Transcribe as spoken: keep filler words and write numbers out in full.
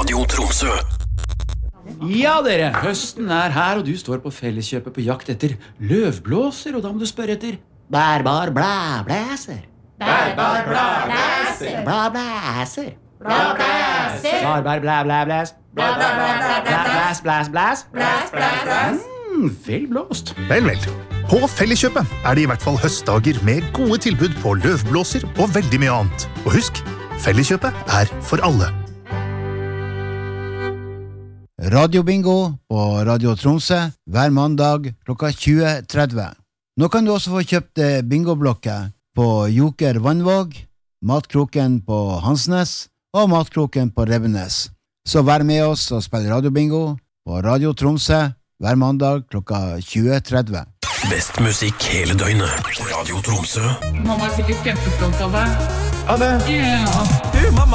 Radio Tromsø. Ja dere, høsten er her, og du står på Felleskjøpet på jakt etter løvblåser, og da må du spørre etter bærbar blæblæser. Bærbar blæblæser. Blæblæser. Blæblæser. Bærbar blæblæblæs. Blæs, blæs, blæs. Blæs, blæs, blæs. Mm, vel blåst. Vel, vel. På Felleskjøpet er det i hvert fall høstdager med gode tilbud på løvblåser og veldig mye annet. Og husk, Felleskjøpet er for alle. Radiobingo på Radio Tromsø hver mandag klokka tjue tretti. Nå kan du også få kjøpt bingoblokker på Joker Vannvåg, Matkroken på Hansnes og Matkroken på Rebbenes. Så vær med oss og spill radiobingo på Radio Tromsø hver mandag klokka tjue tretti. Best musikk hele døgnet. Radio Tromsø. Mamma er sikkert kjempestolt av deg. Ja, det. Ja. Du, mamma.